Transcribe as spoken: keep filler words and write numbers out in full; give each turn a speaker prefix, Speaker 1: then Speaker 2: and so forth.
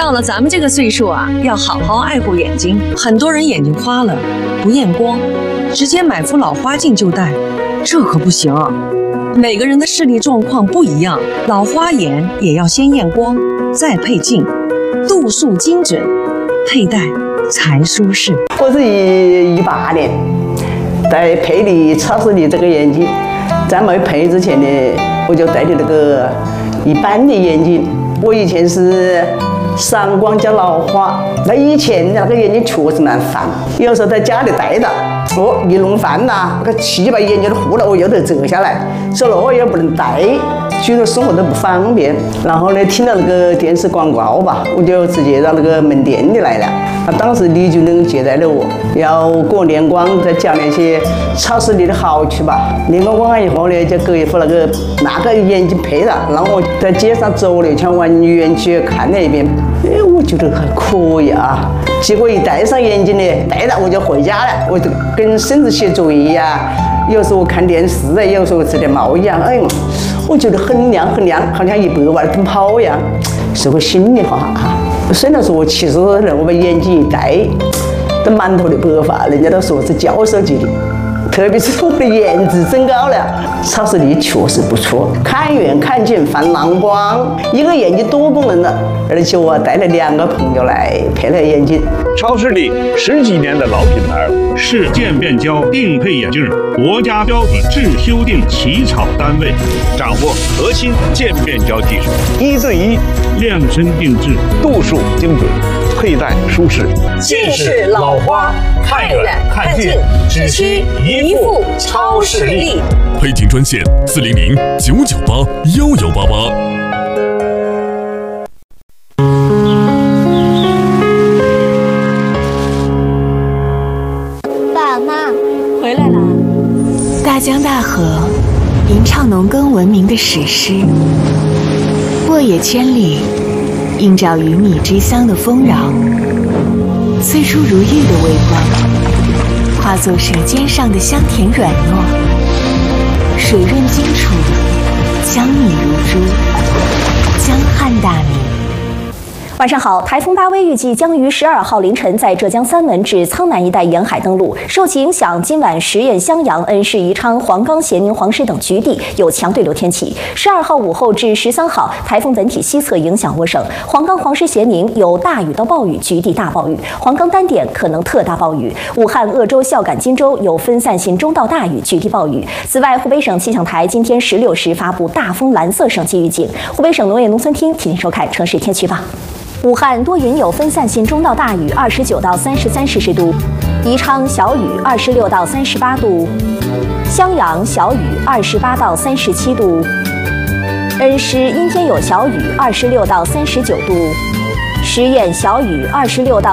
Speaker 1: 到了咱们这个岁数啊，要好好爱护眼睛。很多人眼睛花了，不验光，直接买副老花镜就戴，这可不行啊。每个人的视力状况不一样，老花眼也要先验光，再配镜，度数精准，佩戴才舒适。
Speaker 2: 我是一一八年戴佩丽超视力这个眼镜，在没配之前呢，我就戴的那个一般的眼镜。我以前是散光加老花，那以前那个眼睛确实蛮烦，有时候在家里戴着，哦，一弄饭呐，那个气把眼睛都糊了，我又得折下来，所以我也不能戴，许多生活都不方便。然后呢，听到那个电视广告吧，我就直接到那个门店里来了。他当时李主任接待了我，要给我验光，再讲那些超视力的好处吧。验光完以后呢，就给一副那个那个眼镜配上，然后我在街上走了一圈，往园区看了一遍，哎，我觉得还可以啊。结果一戴上眼镜呢，戴了我就回家了，我就跟孙子写作业呀，有时候看电视啊，有时候吃点猫一样，哎，我觉得很亮很亮，好像一百万奔跑一样，是个心里话哈。虽然说我七十多了，我把眼镜一戴，都满头的白发，人家都说是教授级的。特别是我的颜值增高了，超视力确实不错，看远看近泛蓝光，一个眼睛多功能的，而且我带了两个朋友来配了眼镜。
Speaker 3: 超视力十几年的老品牌，是渐变焦定配眼镜国家标准制修订起草单位，掌握核心渐变焦技术，一对一量身定制，度数精准，佩戴舒适。
Speaker 4: 近视老花，看远看近，只需一副超视力。
Speaker 5: 配镜专线四零零九九八幺幺八八。
Speaker 6: 爸妈，
Speaker 7: 回来了。
Speaker 8: 大江大河，吟唱农耕文明的史诗；沃野千里，映照鱼米之乡的丰饶。催出如玉的微光，化作舌尖上的香甜软糯，水润清楚，江米如珠，江汉大名。
Speaker 7: 晚上好，台风巴威预计将于十二号凌晨在浙江三门至苍南一带沿海登陆。受其影响，今晚十堰、襄阳、恩施、宜昌、黄冈、咸宁、黄石等局地有强对流天气。十二号午后至十三号，台风本体西侧影响我省，黄冈、黄石、咸宁有大雨到暴雨，局地大暴雨；黄冈单点可能特大暴雨。武汉、鄂州、孝感、荆州有分散性中到大雨，局地暴雨。此外，湖北省气象台今天十六时发布大风蓝色省级预警。湖北省农业农村厅提醒收看城市天气预报。武汉多云有分散性中到大雨，二十九到三十三摄氏度；宜昌小雨，二十六到三十八度；襄阳小雨，二十八到三十七度；恩施阴天有小雨，二十六到三十九度；十堰小雨，二十六到